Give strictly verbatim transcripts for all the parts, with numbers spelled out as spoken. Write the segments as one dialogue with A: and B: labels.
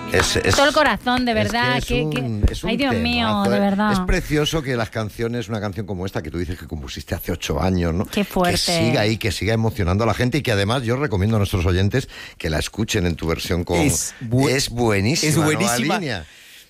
A: Es, es,
B: todo el corazón, de verdad.
A: Es que es
B: que,
A: un,
B: que...
A: es un
B: Ay, Dios
A: temazo,
B: mío, de verdad.
A: Es precioso que las canciones, una canción como esta que tú dices que compusiste hace ocho años, ¿no?
B: Qué fuerte.
A: Que siga ahí, que siga emocionando a la gente y que además yo recomiendo a nuestros oyentes que la escuchen en tu versión con...
C: Es, bu
A: es buenísima.
C: Es buenísima.
A: Nueva Línea.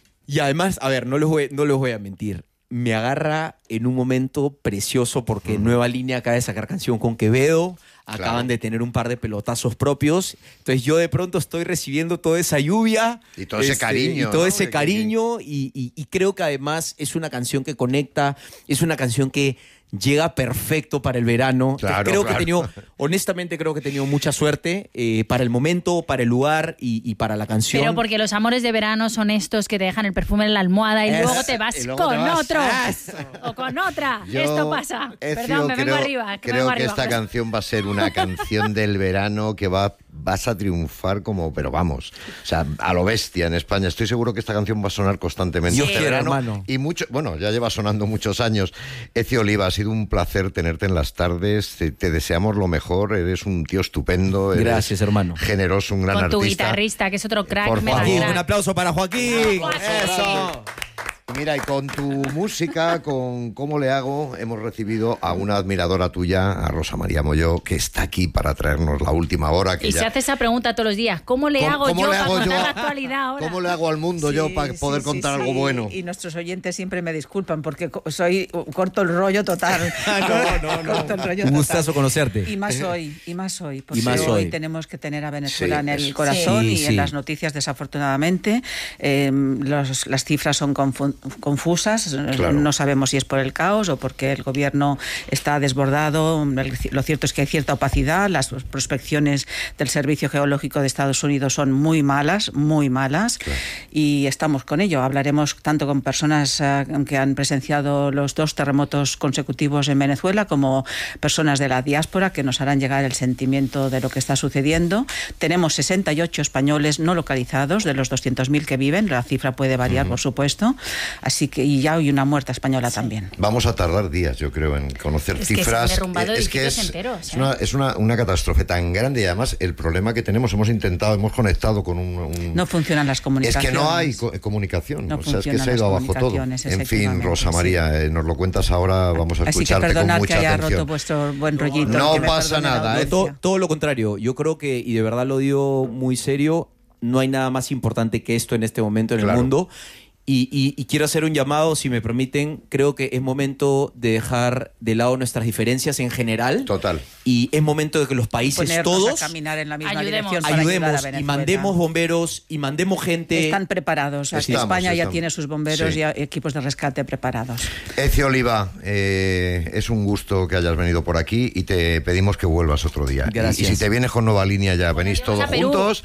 C: Y además, a ver, no les voy, no les voy a mentir. Me agarra en un momento precioso porque mm. Nueva Línea acaba de sacar canción con Quevedo, acaban claro. de tener un par de pelotazos propios, entonces yo de pronto estoy recibiendo toda esa lluvia
A: y todo ese
C: este,
A: cariño,
C: y todo
A: ¿no?
C: ese
A: de
C: cariño
A: que...
C: y, y, y creo que además es una canción que conecta, es una canción que llega perfecto para el verano.
A: Claro,
C: creo
A: claro.
C: que he tenido, honestamente creo que he tenido mucha suerte eh, para el momento, para el lugar y, y para la canción.
B: Pero porque los amores de verano son estos que te dejan el perfume en la almohada y
C: es,
B: luego te vas
A: luego
B: con
A: te vas.
B: otro
A: Eso.
B: o con otra.
A: Yo,
B: Esto pasa.
A: Ezio,
B: Perdón, me
A: creo,
B: vengo arriba. Que
A: creo
B: me vengo
A: que
B: arriba.
A: esta canción va a ser una canción del verano que va vas a triunfar como, pero vamos, o sea, a lo bestia en España. Estoy seguro que esta canción va a sonar constantemente
C: Yo
A: este
C: quiero,
A: verano.
C: hermano.
A: Y mucho, bueno, ya lleva sonando muchos años. Ezio Oliva, ha sido un placer tenerte en las tardes. Te, te deseamos lo mejor. Eres un tío estupendo. Eres
C: Gracias, hermano.
A: Generoso, un gran
B: con
A: artista.
B: tu guitarrista, que es otro crack.
A: Por
B: mega
A: favor.
B: crack.
C: Un aplauso para Joaquín.
B: Joaquín.
C: Eso.
A: Mira, y con tu música, con ¿Cómo le hago?, hemos recibido a una admiradora tuya, a Rosa María Molló, que está aquí para traernos la última hora. Que
B: y
A: ya...
B: se hace esa pregunta todos los días. ¿Cómo le
A: ¿Cómo,
B: hago
A: cómo
B: yo
A: le
B: para
A: hago
B: contar
A: yo?
B: la actualidad ahora?
A: ¿Cómo le hago al mundo
D: sí,
A: yo para poder
D: sí,
A: contar
D: sí,
A: algo
D: sí.
A: bueno?
D: Y nuestros oyentes siempre me disculpan porque soy corto el rollo total.
C: no, no, no.
D: Corto el rollo
C: Un
D: total.
C: gustazo conocerte.
D: Y más hoy, y más hoy. Porque
C: Y más
D: hoy.
C: hoy.
D: tenemos que tener a Venezuela
A: Sí,
D: en el
A: sí.
D: corazón
C: Sí,
D: y
C: sí.
D: en las noticias, desafortunadamente. Eh, los, las cifras son confu confusas.
A: Claro.
D: No sabemos si es por el caos o porque el gobierno está desbordado. Lo cierto es que hay cierta opacidad. Las prospecciones del Servicio Geológico de Estados Unidos son muy malas, muy malas. Claro. Y estamos con ello. Hablaremos tanto con personas uh, que han presenciado los dos terremotos consecutivos en Venezuela como personas de la diáspora que nos harán llegar el sentimiento de lo que está sucediendo. Tenemos sesenta y ocho españoles no localizados de los doscientos mil que viven. La cifra puede variar, uh-huh. por supuesto. Así que, y ya hay una muerta española sí. también.
A: Vamos a tardar días, yo creo, en conocer
B: es
A: cifras.
B: Que se han derrumbado
A: es que es,
B: enteros, ¿eh?
A: es, una, es una, una catástrofe tan grande y además el problema que tenemos, hemos intentado, hemos conectado con un... un...
D: No funcionan las comunicaciones.
A: Es que no hay co comunicación,
D: no
A: o sea, es que se ha ido abajo todo. En fin, Rosa María, sí. eh, nos lo cuentas ahora, vamos a
D: Así
A: escucharte
D: que
A: con mucha
D: que haya
A: atención.
D: roto vuestro buen rollito.
A: No, no pasa nada.
C: Eh. Todo, todo lo contrario, yo creo que, y de verdad lo digo muy serio, no hay nada más importante que esto en este momento en
A: claro.
C: el mundo. Y, y, y quiero hacer un llamado, si me permiten. Creo que es momento de dejar de lado nuestras diferencias en general.
A: Total.
C: Y es momento de que los países
D: Ponernos
C: todos
D: a caminar en la misma
B: ayudemos,
D: dirección para
C: ayudemos
D: ayudar a
C: y mandemos bomberos y mandemos gente.
D: Están preparados. Aquí
A: estamos,
D: España
A: estamos.
D: ya tiene sus bomberos
A: sí.
D: y equipos de rescate preparados.
A: Ezio Oliva, eh, es un gusto que hayas venido por aquí y te pedimos que vuelvas otro día.
C: Gracias.
A: Y, y si te vienes con Nueva Línea ya venís todos juntos.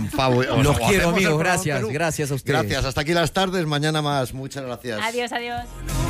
C: Los quiero, amigos. Gracias. Gracias a ustedes.
A: Gracias. Hasta aquí las tardes. Mañana más. Muchas gracias.
B: Adiós, adiós.